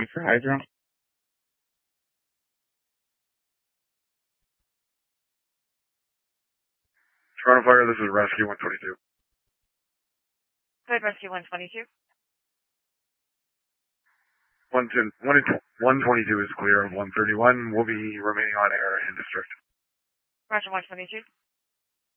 Mr. Hydro. Toronto Fire, this is Rescue 122. Good, Rescue 122. 122 is clear of 131. We'll be remaining on air in district. Roger 122.